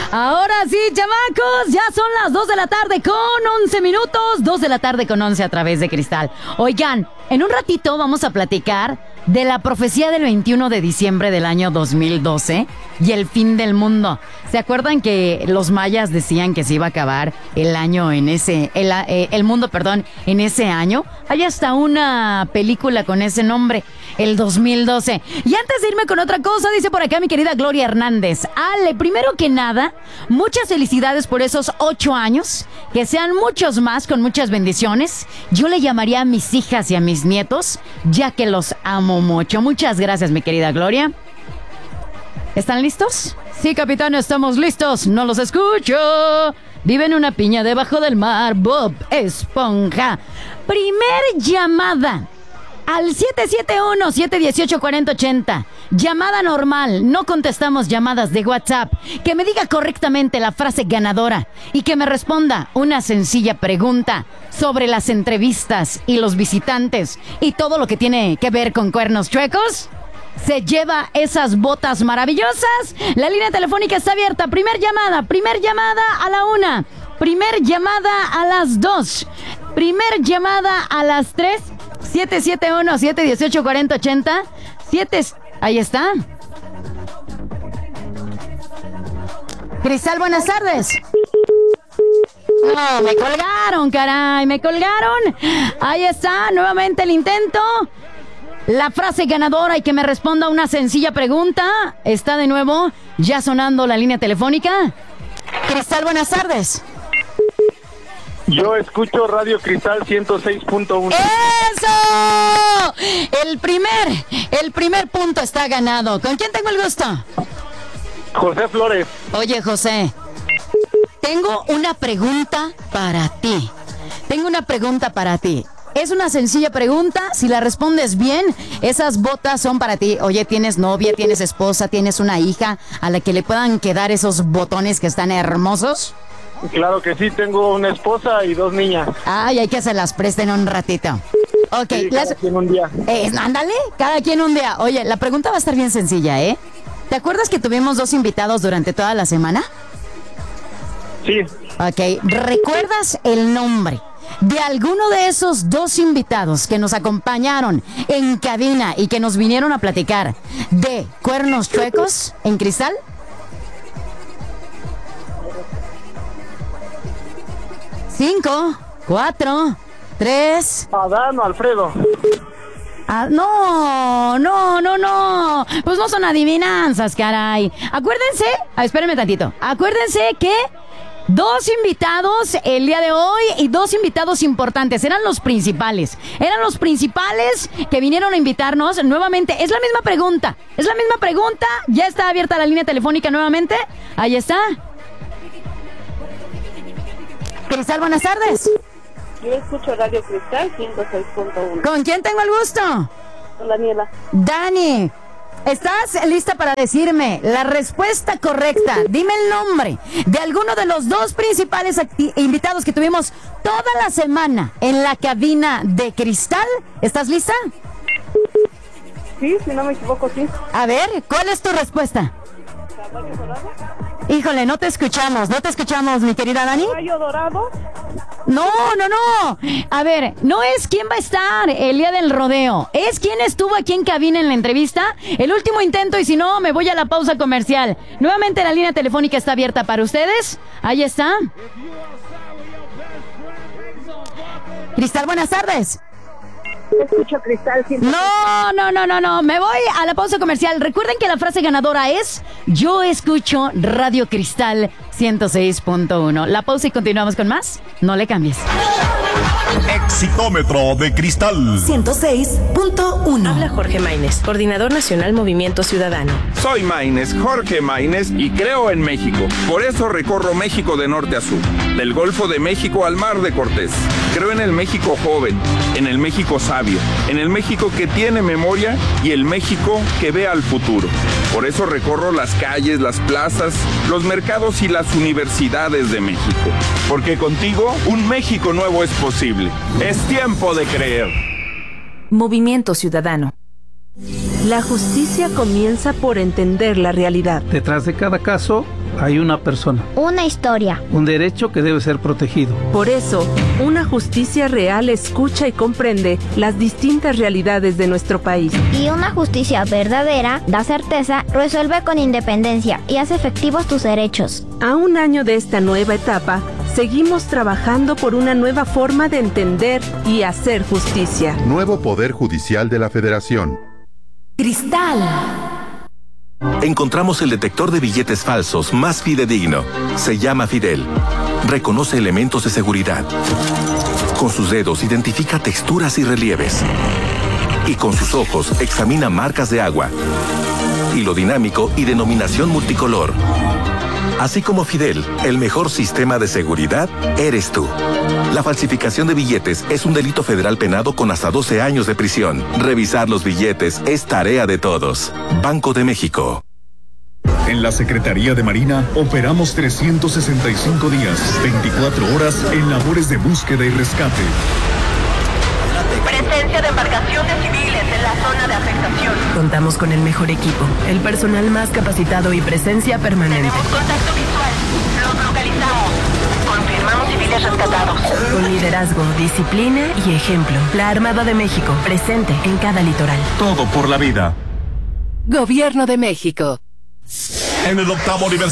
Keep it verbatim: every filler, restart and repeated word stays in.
Ahora sí, chamacos, ya son las dos de la tarde con once minutos, dos de la tarde con once a través de Cristal. Oigan, en un ratito vamos a platicar de la profecía del veintiuno de diciembre del año dos mil doce y el fin del mundo. ¿Se acuerdan que los mayas decían que se iba a acabar el año en ese, el, eh, el mundo, perdón, en ese año? Hay hasta una película con ese nombre, el dos mil doce. Y antes de irme con otra cosa, dice por acá mi querida Gloria Hernández: Ale, primero que nada, muchas felicidades por esos ocho años, que sean muchos más con muchas bendiciones. Yo le llamaría a mis hijas y a mis nietos, ya que los amo mucho. Muchas gracias, mi querida Gloria. ¿Están listos? Sí, capitán, estamos listos. No los escucho. Vive en una piña debajo del mar, Bob Esponja. Primer llamada al siete siete uno, siete uno ocho, cuatro cero ocho cero. Llamada normal, no contestamos llamadas de WhatsApp. Que me diga correctamente la frase ganadora y que me responda una sencilla pregunta sobre las entrevistas y los visitantes y todo lo que tiene que ver con Cuernos Chuecos. Se lleva esas botas maravillosas. La línea telefónica está abierta. Primer llamada, primer llamada a la una, primer llamada a las dos, primer llamada a las tres. siete siete uno, siete uno ocho, cuatro cero ocho cero. siete, ahí está. Cristal, buenas tardes. No, me colgaron, caray, me colgaron. Ahí está, nuevamente el intento. La frase ganadora y que me responda una sencilla pregunta. Está de nuevo ya sonando la línea telefónica. Cristal, buenas tardes. Yo escucho Radio Cristal ciento seis punto uno. ¡Eso! El primer, el primer punto está ganado. ¿Con quién tengo el gusto? José Flores. Oye, José, tengo una pregunta para ti. Tengo una pregunta para ti. Es una sencilla pregunta. Si la respondes bien, esas botas son para ti. Oye, ¿tienes novia, tienes esposa, tienes una hija a la que le puedan quedar esos botones que están hermosos? Claro que sí, tengo una esposa y dos niñas. Ay, hay que se las presten un ratito. Ok, sí, las... cada quien un día. Eh, ándale, cada quien un día. Oye, la pregunta va a estar bien sencilla, ¿eh? ¿Te acuerdas que tuvimos dos invitados durante toda la semana? Sí. Ok, ¿recuerdas el nombre de alguno de esos dos invitados que nos acompañaron en cabina y que nos vinieron a platicar de Cuernos Chuecos en Cristal? Cinco, cuatro, tres... Adán o Alfredo. Ah, no, no, no, no. Pues no son adivinanzas, caray. Acuérdense, ah, espérenme tantito. Acuérdense que dos invitados el día de hoy y dos invitados importantes. Eran los principales. Eran los principales que vinieron a invitarnos nuevamente. Es la misma pregunta. Es la misma pregunta. Ya está abierta la línea telefónica nuevamente. Ahí está. Cristal, buenas tardes. Yo escucho Radio Cristal ciento seis punto uno. ¿Con quién tengo el gusto? Con Daniela. Dani, ¿estás lista para decirme la respuesta correcta? Dime el nombre de alguno de los dos principales acti- invitados que tuvimos toda la semana en la cabina de Cristal. ¿Estás lista? Sí, si no me equivoco, sí. A ver, ¿cuál es tu respuesta? ¿Caballo dorado? Híjole, no te escuchamos, no te escuchamos, mi querida Dani. ¿Caballo dorado? No, no, no. A ver, no es quién va a estar el día del rodeo. Es quién estuvo aquí en cabina en la entrevista. El último intento y si no, me voy a la pausa comercial. Nuevamente la línea telefónica está abierta para ustedes. Ahí está. Cristal, buenas tardes. Escucho Cristal ciento seis. No, no, no, no, no. Me voy a la pausa comercial. Recuerden que la frase ganadora es: yo escucho Radio Cristal ciento seis punto uno. La pausa y continuamos con más. No le cambies. Exitómetro de Cristal ciento seis punto uno. Habla Jorge Maínez, Coordinador Nacional Movimiento Ciudadano. Soy Maínez, Jorge Maínez, y creo en México. Por eso recorro México de norte a sur, del Golfo de México al Mar de Cortés. Creo en el México joven, en el México sabio, en el México que tiene memoria y el México que ve al futuro. Por eso recorro las calles, las plazas, los mercados y las universidades de México. Porque contigo un México nuevo es posible. Es tiempo de creer. Movimiento Ciudadano. La justicia comienza por entender la realidad. Detrás de cada caso Hay una persona, una historia, un derecho que debe ser protegido. Por eso, una justicia real escucha y comprende las distintas realidades de nuestro país. Y una justicia verdadera da certeza, resuelve con independencia y hace efectivos tus derechos. A un año de esta nueva etapa, seguimos trabajando por una nueva forma de entender y hacer justicia. Nuevo Poder Judicial de la Federación. Cristal. Encontramos el detector de billetes falsos más fidedigno. Se llama Fidel. Reconoce elementos de seguridad. Con sus dedos identifica texturas y relieves. Y con sus ojos examina marcas de agua, hilo dinámico y denominación multicolor. Así como Fidel, el mejor sistema de seguridad eres tú. La falsificación de billetes es un delito federal penado con hasta doce años de prisión. Revisar los billetes es tarea de todos. Banco de México. En la Secretaría de Marina operamos trescientos sesenta y cinco días, veinticuatro horas en labores de búsqueda y rescate. Presencia de embarcaciones civiles en la zona de afectación. Contamos con el mejor equipo, el personal más capacitado y presencia permanente. Tenemos contacto visual. Los localizamos. Confirmamos civiles rescatados. Con liderazgo, disciplina y ejemplo. La Armada de México, presente en cada litoral. Todo por la vida. Gobierno de México. En el octavo aniversario